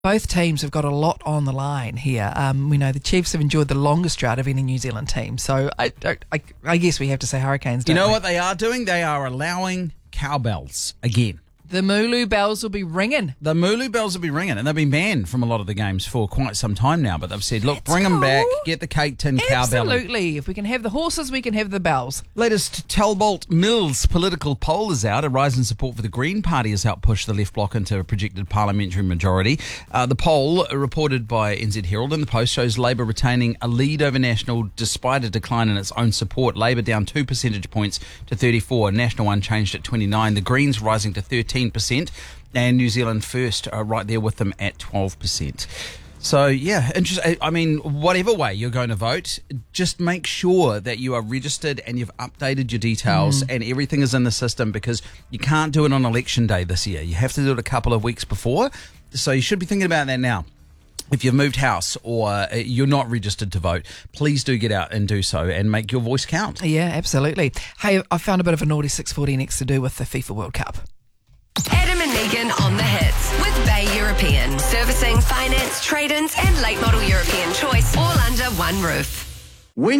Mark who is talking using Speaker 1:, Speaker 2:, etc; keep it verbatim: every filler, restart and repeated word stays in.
Speaker 1: Both teams have got a lot on the line here. Um, we know the Chiefs have enjoyed the longest drought of any New Zealand team, so I, I, I guess we have to say Hurricanes, don't
Speaker 2: You know
Speaker 1: we?
Speaker 2: what they are doing? They are allowing cowbells again.
Speaker 1: The Mooloo bells will be ringing.
Speaker 2: The Mooloo bells will be ringing, and they've been banned from a lot of the games for quite some time now, but they've said, look,
Speaker 1: That's
Speaker 2: bring them
Speaker 1: cool.
Speaker 2: back, get the cake tin cowbell.
Speaker 1: Absolutely. If we can have the horses, we can have the bells.
Speaker 2: Latest Talbot Mills political poll is out. A rise in support for the Green Party has helped push the Left Bloc into a projected parliamentary majority. Uh, the poll, reported by N Z Herald and the Post, shows Labour retaining a lead over National despite a decline in its own support. Labour down two percentage points to thirty-four, National unchanged at twenty-nine. The Greens rising to thirteen percent. And New Zealand First are right there with them at twelve percent. So, yeah, interesting. I mean, whatever way you're going to vote, just make sure that you are registered and you've updated your details mm. and everything is in the system, because you can't do it on election day this year. You have to do it a couple of weeks before. So you should be thinking about that now. If you've moved house or you're not registered to vote, please do get out and do so and make your voice count.
Speaker 1: Yeah, absolutely. Hey, I found a bit of a naughty six forty next to do with the FIFA World Cup.
Speaker 3: Adam and Megan on the hits with Bay European. Servicing, finance, trade-ins and late model European choice all under one roof.